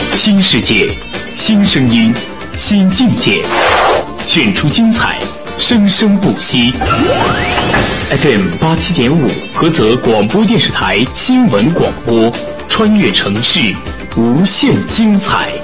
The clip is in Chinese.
新世界，新声音，新境界，选出精彩，生生不息。FM 87.5，菏泽广播电视台新闻广播，穿越城市，无限精彩。